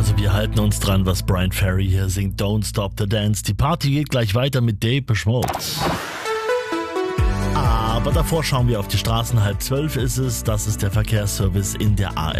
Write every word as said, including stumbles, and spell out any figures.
Also wir halten uns dran, was Bryan Ferry hier singt. Don't Stop the Dance. Die Party geht gleich weiter mit Depeche Mode. Aber davor schauen wir auf die Straßen. Halb zwölf ist es. Das ist der Verkehrsservice in der A R D.